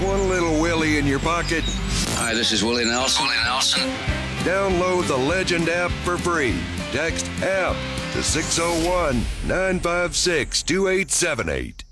One little Willie in your pocket? Hi, this is Willie Nelson. Download the Legend app for free. Text APP to 601-956-2878.